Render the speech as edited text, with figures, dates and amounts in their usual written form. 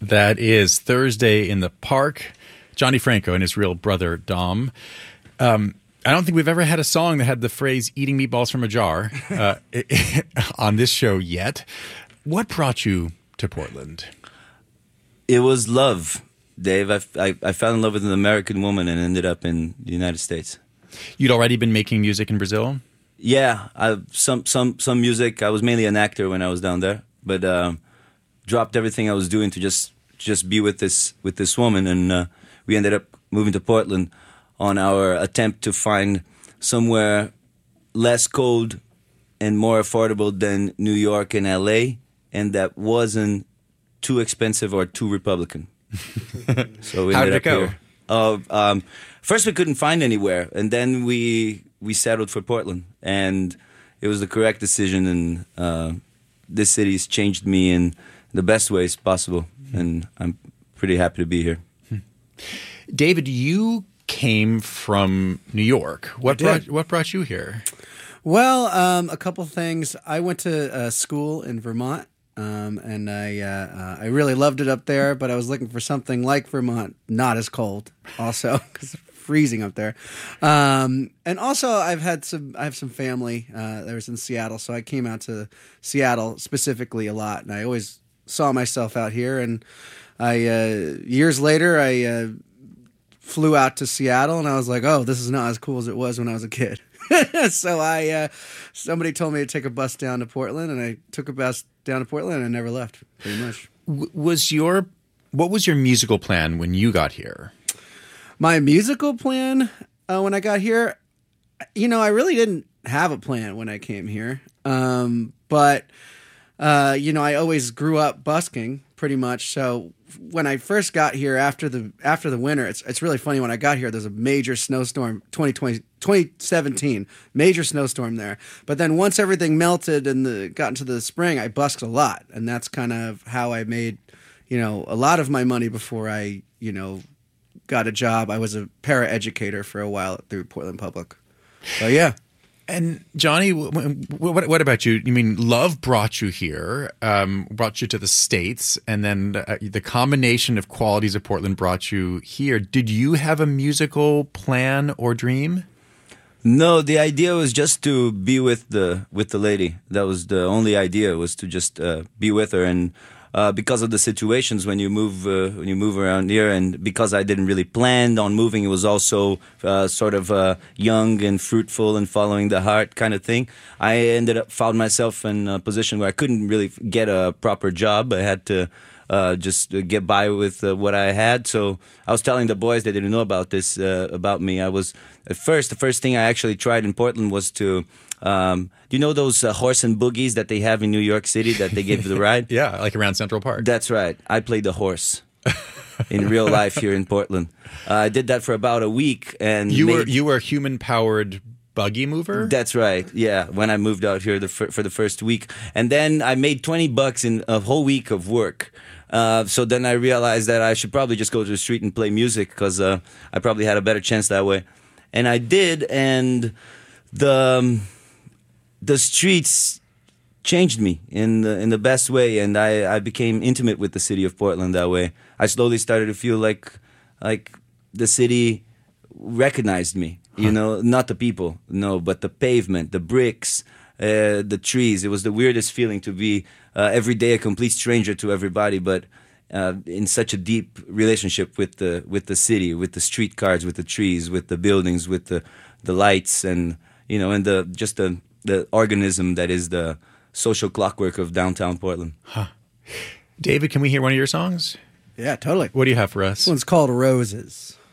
That is Thursday in the Park. Johnny Franco and his real brother, Dom. I don't think we've ever had a song that had the phrase eating meatballs from a jar on this show yet. What brought you to Portland? It was love, Dave. I fell in love with an American woman and ended up in the United States. You'd already been making music in Brazil? Yeah, some music. I was mainly an actor when I was down there, but dropped everything I was doing to just be with this woman, and we ended up moving to Portland on our attempt to find somewhere less cold and more affordable than New York and LA, and that wasn't too expensive or too Republican. So we How ended did it up go? here. First, we couldn't find anywhere, and then we settled for Portland, and it was the correct decision. And this city's changed me in the best ways possible, and I'm pretty happy to be here. David, you came from New York. What brought you here? Well, a couple things. I went to school in Vermont, and I really loved it up there. But I was looking for something like Vermont, not as cold, also because it's freezing up there. And also, I have some family that was in Seattle, so I came out to Seattle specifically a lot, and I always saw myself out here. And years later, I flew out to Seattle, and I was like, oh, this is not as cool as it was when I was a kid. So somebody told me to take a bus down to Portland, and I took a bus down to Portland, and I never left, pretty much. What was your musical plan when you got here? My musical plan when I got here, I really didn't have a plan when I came here. But I always grew up busking pretty much. So when I first got here after the winter, it's really funny. When I got here, there's a major snowstorm, 2017, major snowstorm there. But then once everything melted and got into the spring, I busked a lot. And that's kind of how I made, a lot of my money before I, got a job. I was a para-educator for a while through Portland Public. So, yeah. And Johnny, what about you? You mean love brought you here, brought you to the States, and then the combination of qualities of Portland brought you here. Did you have a musical plan or dream? No, the idea was just to be with the lady. That was the only idea, was to just be with her. And because of the situations when you move around here, and because I didn't really plan on moving, it was also sort of young and fruitful and following the heart kind of thing. I found myself in a position where I couldn't really get a proper job. I had to just get by with what I had. So I was telling the boys, they didn't know about this about me. The first thing I actually tried in Portland was to do you know those horse and boogies that they have in New York City that they give the ride? Yeah, like around Central Park. That's right. I played the horse in real life here in Portland. I did that for about a week, and you were a human-powered buggy mover? That's right. Yeah, when I moved out here for the first week, and then I made $20 in a whole week of work. So then I realized that I should probably just go to the street and play music, because I probably had a better chance that way, and I did. And the streets changed me in the best way, and I became intimate with the city of Portland that way. I slowly started to feel like the city recognized me. Not the people, no, but the pavement, the bricks, the trees. It was the weirdest feeling to be every day a complete stranger to everybody, but in such a deep relationship with the city, with the streetcars, with the trees, with the buildings, with the lights, and and the organism that is the social clockwork of downtown Portland. Huh. David, can we hear one of your songs? Yeah, totally. What do you have for us? This one's called Roses.